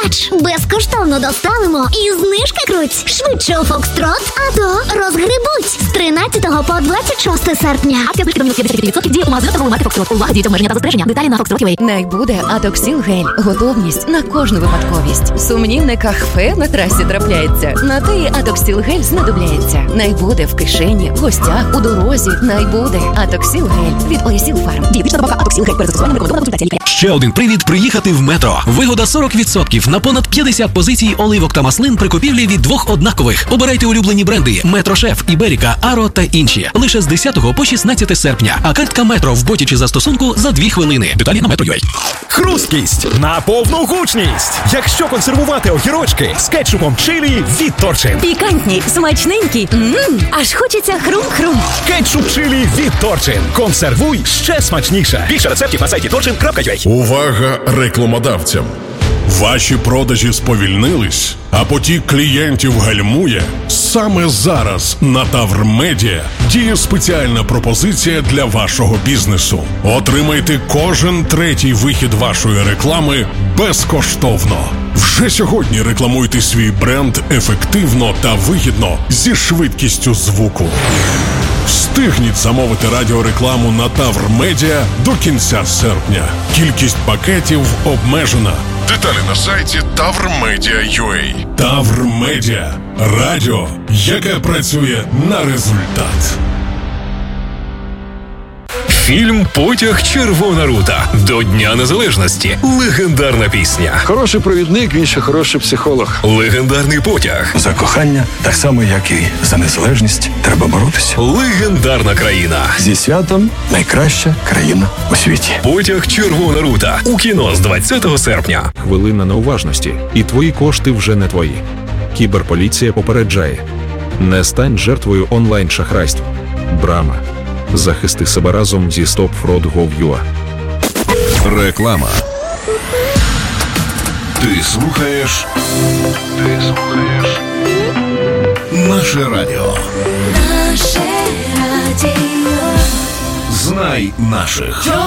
Бач, безкоштовно доставимо і знижки круть. Швидше у Фокстрот, а то розгребуть. З 13 по 26 серпня. Акція знижки до мінус 50% діє у магазинах торгової марки Фокстрот. Увага, діють обмеження та застереження. Деталі на Фокстрот.ua. Найбуде Атоксіл гель. Готовність на кожну випадковість. Сумнівне кахфе на трасі трапляється. На те і Атоксіл гель знадобляється. Найбуде в кишені, в гостях, у дорозі. Найбуде Атоксіл гель від Орісіл Фарм. Діє вічна добавка Атоксіл гель. Перед застосуванням рекомендовано консультація лікаря. Ще один привід приїхати в Метро. Вигода 40% на понад 50 позицій оливок та маслин при купівлі від двох однакових. Обирайте улюблені бренди Метрошеф, Іберіка, Аро та інші. Лише з 10 по 16 серпня. А картка Метро в боті чи застосунку за 2 хвилини. Деталі на Metro.ua. Хрусткість на повну гучність. Якщо консервувати огірочки з кетчупом чилі від Торчин. Пікантні, смачненькі. Аж хочеться хрум-хрум. Кетчуп чилі від Торчин. Консервуй ще смачніше. Більше рецептів на сайті torchin.ua. Увага рекламодавцям! Ваші продажі сповільнились, а потік клієнтів гальмує? Саме зараз на Тавр Медіа діє спеціальна пропозиція для вашого бізнесу. Отримайте кожен третій вихід вашої реклами безкоштовно. Вже сьогодні рекламуйте свій бренд ефективно та вигідно зі швидкістю звуку. Встигніть замовити радіорекламу на Тавр Медіа до кінця серпня. Кількість пакетів обмежена. Деталі на сайті tavrmedia.ua. Тавр Медіа. Радіо, яке працює на результат. Фільм «Потяг. Червона рута» до Дня Незалежності. Легендарна пісня. Хороший провідник, він ще хороший психолог. Легендарний потяг. За кохання, так само, як і за незалежність, треба боротися. Легендарна країна. Зі святом найкраща країна у світі. «Потяг. Червона рута» у кіно з 20 серпня. Хвилина неуважності, і твої кошти вже не твої. Кіберполіція попереджає. Не стань жертвою онлайн-шахрайств. Брама. Захисти себе разом зі StopFraud.gov.ua. Реклама. Ти слухаєш наше радіо. Наше радіо. Знай наших.